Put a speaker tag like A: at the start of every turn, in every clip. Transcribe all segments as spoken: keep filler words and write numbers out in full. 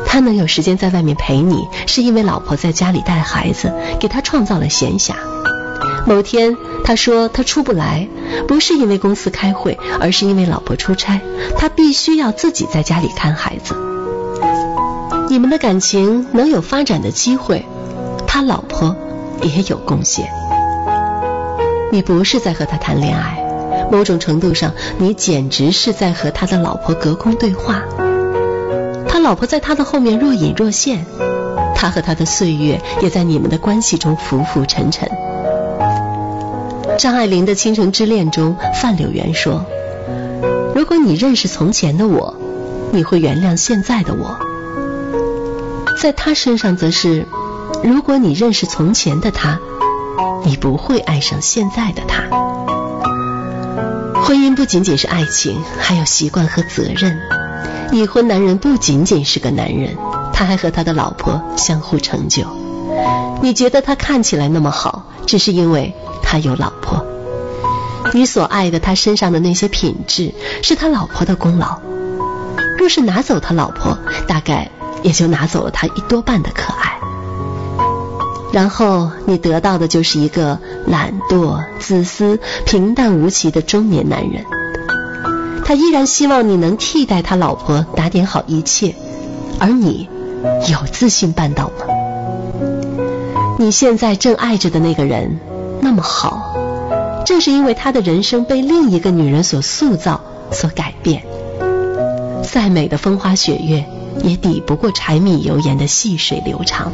A: 他能有时间在外面陪你，是因为老婆在家里带孩子，给他创造了闲暇。某天他说他出不来，不是因为公司开会，而是因为老婆出差，他必须要自己在家里看孩子。你们的感情能有发展的机会，他老婆也有贡献。你不是在和他谈恋爱，某种程度上你简直是在和他的老婆隔空对话。他老婆在他的后面若隐若现，他和他的岁月也在你们的关系中浮浮沉沉。张爱玲的《倾城之恋》中，范柳原说，如果你认识从前的我，你会原谅现在的我。在他身上则是，如果你认识从前的他，你不会爱上现在的他。婚姻不仅仅是爱情，还有习惯和责任。已婚男人不仅仅是个男人，他还和他的老婆相互成就。你觉得他看起来那么好，只是因为他有老婆。你所爱的他身上的那些品质，是他老婆的功劳。若是拿走他老婆，大概也就拿走了他一多半的可爱。然后你得到的就是一个懒惰、自私、平淡无奇的中年男人。他依然希望你能替代他老婆打点好一切，而你有自信办到吗？你现在正爱着的那个人那么好，正是因为他的人生被另一个女人所塑造、所改变。再美的风花雪月，也抵不过柴米油盐的细水流长。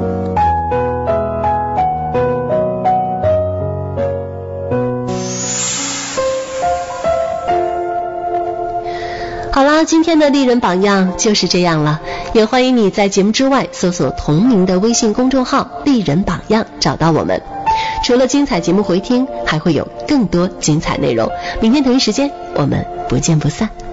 A: 好啦，今天的丽人榜样就是这样了，也欢迎你在节目之外搜索同名的微信公众号丽人榜样找到我们。除了精彩节目回听，还会有更多精彩内容。明天同一时间我们不见不散。